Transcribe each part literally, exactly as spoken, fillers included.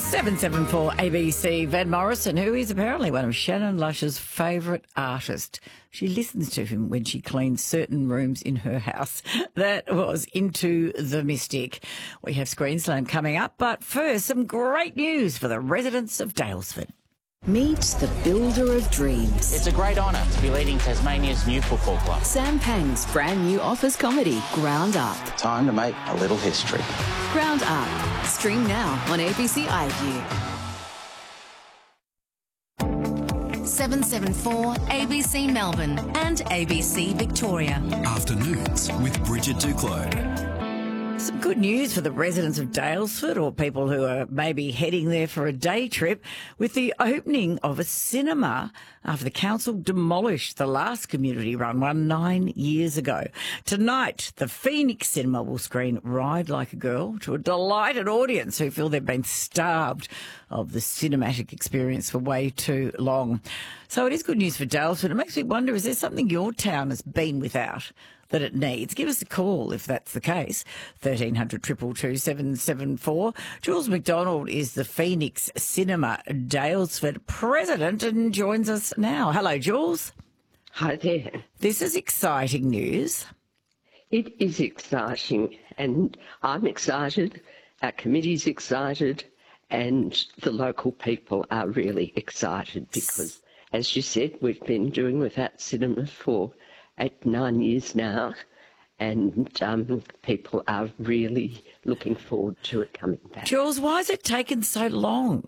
seven seven four A B C. Van Morrison, who is apparently one of Shannon Lush's favourite artists. She listens to him when she cleans certain rooms in her house. That was Into the Mystic. We have Screen Slam coming up, but first, some great news for the residents of Daylesford. Meet the builder of dreams. It's a great honour to be leading Tasmania's new football club. Sam Pang's brand new office comedy, Ground Up. Time to make a little history. Ground Up. Stream now on A B C iView. seven seven four A B C Melbourne and A B C Victoria. Afternoons with Bridget Duclos. Some good news for the residents of Daylesford or people who are maybe heading there for a day trip with the opening of a cinema after the council demolished the last community-run one nine years ago. Tonight, the Phoenix Cinema will screen Ride Like a Girl to a delighted audience who feel they've been starved of the cinematic experience for way too long. So it is good news for Daylesford. It makes me wonder, is there something your town has been without that it needs? Give us a call if that's the case. thirteen hundred, two two two, seven seven four. Jules McDonald is the Phoenix Cinema Daylesford president and joins us now. Hello, Jules. Hi there. This is exciting news. It is exciting, and I'm excited, our committee's excited, and the local people are really excited because, as you said, we've been doing without cinema for eight, nine years now, and um, people are really looking forward to it coming back. Jules, why has it taken so long?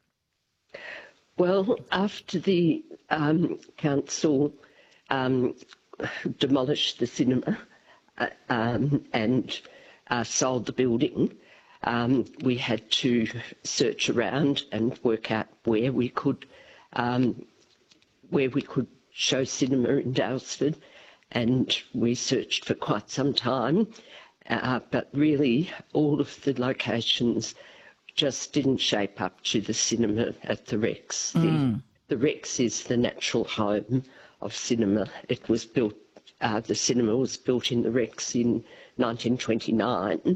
Well, after the um, council um, demolished the cinema uh, um, and uh, sold the building, um, we had to search around and work out where we could um, where we could show cinema in Daylesford. And we searched for quite some time, uh, but really all of the locations just didn't shape up to the cinema at the Rex. Mm. The, the Rex is the natural home of cinema. It was built, uh, the cinema was built in the Rex in nineteen twenty-nine,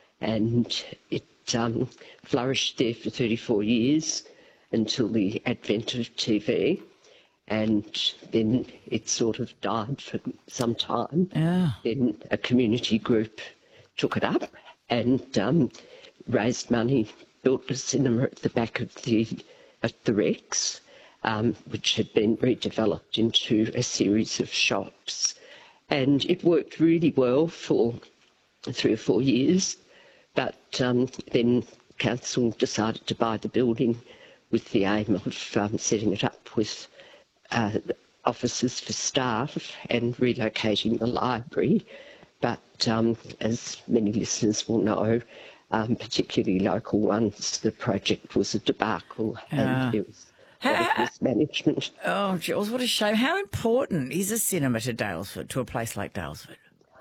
and it um, flourished there for thirty-four years until the advent of T V. And then it sort of died for some time. Yeah. Then a community group took it up and um, raised money, built a cinema at the back of the at the Rex, um, which had been redeveloped into a series of shops. And it worked really well for three or four years, but um, then council decided to buy the building with the aim of um, setting it up with Uh, offices for staff and relocating the library. But um, as many listeners will know, um, particularly local ones, the project was a debacle yeah. and it was mismanagement. Oh, Jules, what a shame. How important is a cinema to Daylesford, to a place like Daylesford?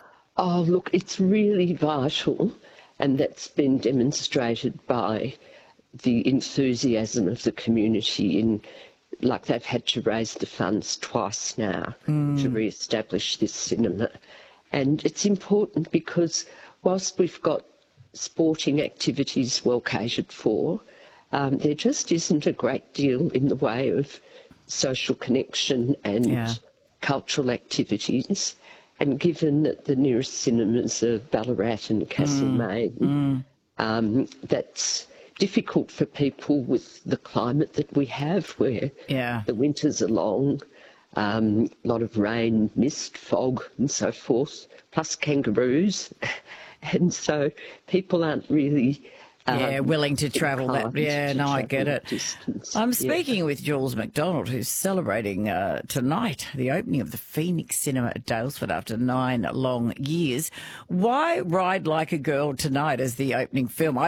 Oh, look, it's really vital, and that's been demonstrated by the enthusiasm of the community in like they've had to raise the funds twice now mm. to re-establish this cinema. And it's important because whilst we've got sporting activities well catered for, um, there just isn't a great deal in the way of social connection and yeah. cultural activities. And given that the nearest cinemas are Ballarat and Castlemaine, mm. mm. um, that's difficult for people with the climate that we have, where yeah. the winters are long, um, a lot of rain, mist, fog and so forth, plus kangaroos. And so people aren't really um, yeah, willing to travel that. Yeah, no, I get it. Distance. I'm speaking yeah. with Jules McDonald, who's celebrating uh, tonight the opening of the Phoenix Cinema at Daylesford after nine long years. Why Ride Like a Girl tonight as the opening film? I